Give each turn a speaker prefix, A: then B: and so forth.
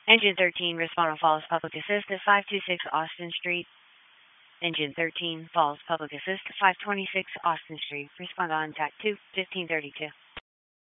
A: Engine 13, respond on Falls Public Assist at 526 Austin Street. Engine 13, Falls Public Assist, 526 Austin Street. Respond on TAC 2, 1532.